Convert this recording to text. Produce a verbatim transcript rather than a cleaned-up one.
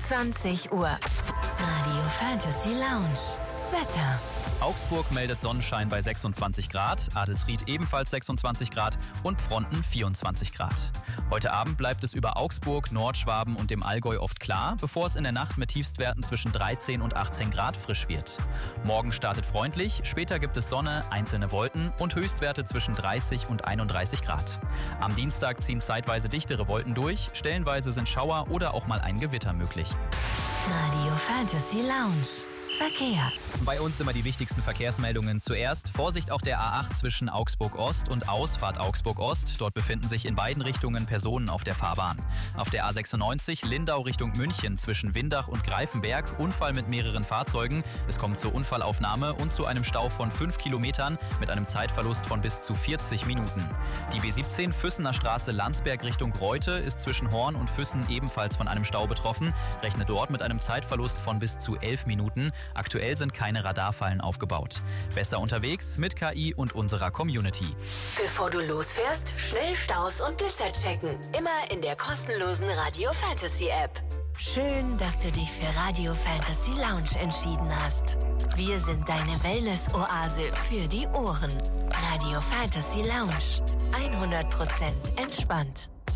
zwanzig Uhr. Radio Fantasy Lounge. Wetter. Augsburg meldet Sonnenschein bei sechsundzwanzig Grad, Adelsried ebenfalls sechsundzwanzig Grad und Fronten vierundzwanzig Grad. Heute Abend bleibt es über Augsburg, Nordschwaben und dem Allgäu oft klar, bevor es in der Nacht mit Tiefstwerten zwischen dreizehn und achtzehn Grad frisch wird. Morgen startet freundlich, später gibt es Sonne, einzelne Wolken und Höchstwerte zwischen dreißig und einunddreißig Grad. Am Dienstag ziehen zeitweise dichtere Wolken durch, stellenweise sind Schauer oder auch mal ein Gewitter möglich. Radio Fantasy Lounge. Verkehr. Bei uns immer die wichtigsten Verkehrsmeldungen. Zuerst Vorsicht auf der A acht zwischen Augsburg Ost und Ausfahrt Augsburg Ost. Dort befinden sich in beiden Richtungen Personen auf der Fahrbahn. Auf der A sechsundneunzig Lindau Richtung München zwischen Windach und Greifenberg. Unfall mit mehreren Fahrzeugen. Es kommt zur Unfallaufnahme und zu einem Stau von fünf Kilometern mit einem Zeitverlust von bis zu vierzig Minuten. Die B siebzehn Füssener Straße Landsberg Richtung Reute ist zwischen Horn und Füssen ebenfalls von einem Stau betroffen. Rechnet dort mit einem Zeitverlust von bis zu elf Minuten. Aktuell sind keine Radarfallen aufgebaut. Besser unterwegs mit K I und unserer Community. Bevor du losfährst, schnell Staus und Blitzer checken. Immer in der kostenlosen Radio Fantasy App. Schön, dass du dich für Radio Fantasy Lounge entschieden hast. Wir sind deine Wellness-Oase für die Ohren. Radio Fantasy Lounge. hundert Prozent entspannt.